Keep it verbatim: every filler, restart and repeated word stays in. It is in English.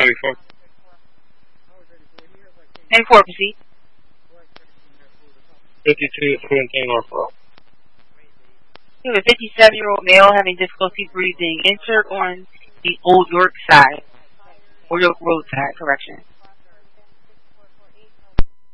thirty-four. ninety-four, proceed. fifty-two, twenty, Norfolk. You have a fifty-seven-year-old male having difficulty breathing. Insert on the Old York side. Old York Road side, correction.